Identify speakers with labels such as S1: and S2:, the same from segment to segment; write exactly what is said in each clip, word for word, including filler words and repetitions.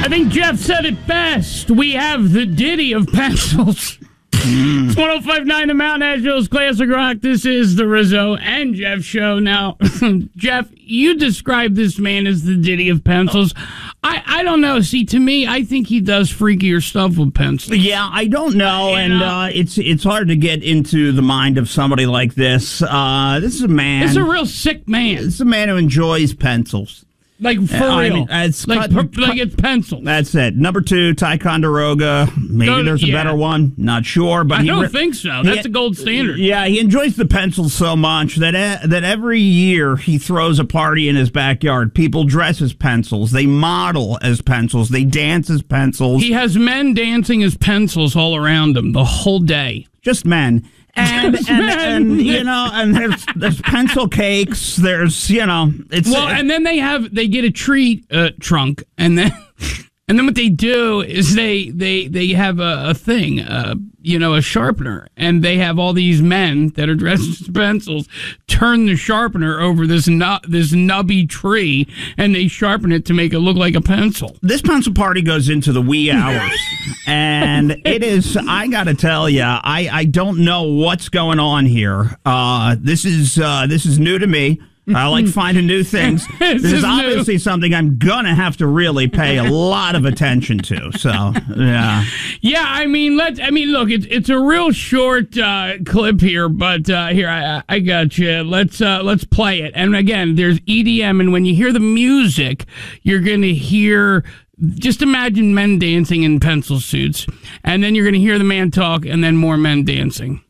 S1: think Jeff said it best. We have the ditty of pencils. It's one oh five point nine The Mountain, Nashville's Classic Rock. This is the Rizzo and Jeff show. Now, Jeff, you describe this man as the ditty of pencils. I, I don't know. See, to me, I think he does freakier stuff with pencils.
S2: Yeah, I don't know, and uh, it's it's hard to get into the mind of somebody like this. Uh, this is a man.
S1: It's a real sick man.
S2: It's a man who enjoys pencils.
S1: Like, for
S2: Uh, I
S1: real.
S2: mean, it's
S1: like,
S2: cut-
S1: per, like it's pencils.
S2: That's it. Number two, Ticonderoga. Maybe
S1: Go-
S2: there's a
S1: yeah.
S2: better one. Not sure, but
S1: I
S2: he
S1: don't
S2: re-
S1: think so. That's
S2: he-
S1: a gold standard.
S2: Yeah, he enjoys the pencils so much that uh, that every year he throws a party in his backyard. People dress as pencils. They model as pencils. They dance as pencils.
S1: He has men dancing as pencils all around him the whole day.
S2: Just men. And,
S1: Just
S2: and,
S1: men.
S2: and you know, and there's there's pencil cakes. There's you know, it's
S1: Well, and then they have they get a tree uh, trunk, and then and then what they do is they they they have a, a thing, uh, you know, a sharpener, and they have all these men that are dressed as pencils turn the sharpener over this nut this nubby tree, and they sharpen it to make it look like a pencil.
S2: This pencil party goes into the wee hours, and it is. I got to tell you, I I don't know what's going on here. Uh, this is uh, this is new to me. I like finding new things.
S1: This
S2: This
S1: is
S2: is obviously something I'm gonna have to really pay a lot of attention to. So yeah,
S1: Yeah, I mean, let I mean, look, it's it's a real short uh, clip here, but uh, here I I got you. Let's uh, let's play it. And again, there's E D M, and when you hear the music, you're gonna hear. Just imagine men dancing in pencil suits, and then you're gonna hear the man talk, and then more men dancing.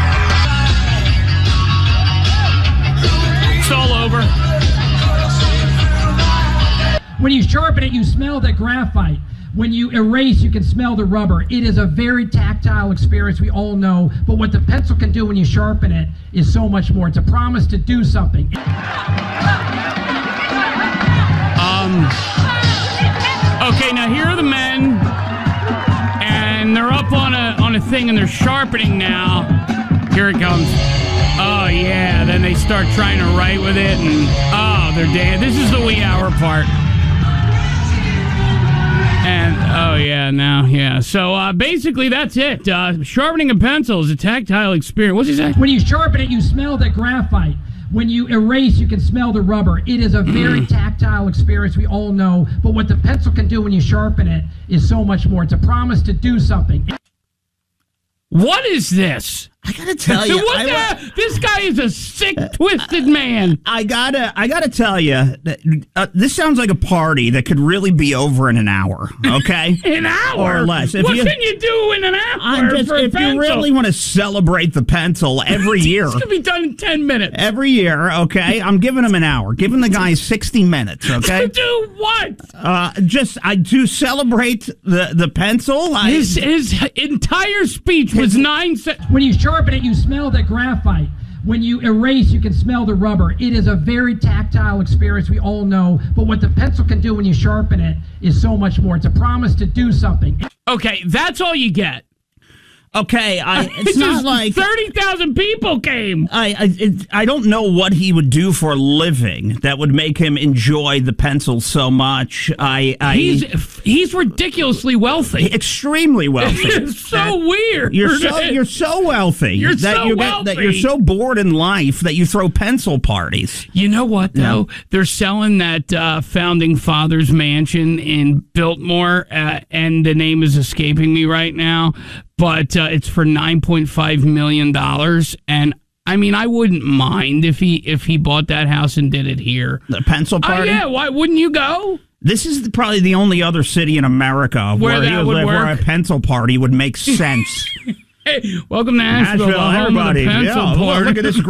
S1: It's all over.
S3: When you sharpen it, you smell the graphite. When you erase, you can smell the rubber. It is a very tactile experience, we all know. But what the pencil can do when you sharpen it is so much more. It's a promise to do something.
S1: Um. Okay, now here are the men, and they're up on a on a thing, and they're sharpening now. Here it comes. Oh yeah, then they start trying to write with it, and oh, they're dead. This is the wee hour part. And oh yeah, now yeah. So uh, basically, that's it. Uh, sharpening a pencil is a tactile experience. What's he say?
S3: When you sharpen it, you smell the graphite. When you erase, you can smell the rubber. It is a very tactile experience, we all know. But what the pencil can do when you sharpen it is so much more. It's a promise to do something.
S1: What is this?
S2: I gotta tell you,
S1: what
S2: I,
S1: the, this guy is a sick, twisted man.
S2: I gotta, I gotta tell you, that, uh, this sounds like a party that could really be over in an hour. Okay,
S1: An hour
S2: or less. If
S1: what
S2: you-
S1: can you do in an hour?
S2: I'm just,
S1: for a
S2: if
S1: pencil?
S2: you really want to celebrate the pencil every year,
S1: It's gonna be done in ten minutes.
S2: every year, okay, I'm giving him an hour. Giving the guy sixty minutes, okay.
S1: To do what?
S2: Uh, just I do celebrate the the pencil. I,
S1: His his entire speech was nine seconds.
S3: When you sharpen it, you smell the graphite. When you erase, you can smell the rubber. It is a very tactile experience, we all know. But what the pencil can do when you sharpen it is so much more. It's a promise to do something.
S1: Okay, that's all you get.
S2: okay, I, it's
S1: Just
S2: not like
S1: thirty thousand people came.
S2: I I, it, I don't know what he would do for a living that would make him enjoy the pencil so much. I, I
S1: He's he's ridiculously wealthy.
S2: extremely wealthy.
S1: It's so weird.
S2: You're so you're so wealthy
S1: You're
S2: that
S1: so
S2: you get, that you're
S1: wealthy.
S2: so bored in life that you throw pencil parties.
S1: You know what, though? They're selling that uh, Founding Fathers mansion in Biltmore, uh, and the name is escaping me right now, but uh, it's for nine point five million dollars. And, I mean, I wouldn't mind if he if he bought that house and did it here.
S2: The pencil
S1: Oh,
S2: party.
S1: yeah, why wouldn't you go?
S2: This is the, probably the only other city in America
S1: Where
S2: where, he
S1: that
S2: was
S1: would
S2: like, where a
S1: work.
S2: pencil pary would make sense.
S1: Hey, welcome to Nashville,
S2: Nashville,
S1: the home of the
S2: everybody.
S1: pencil
S2: Yeah,
S1: party.
S2: look at this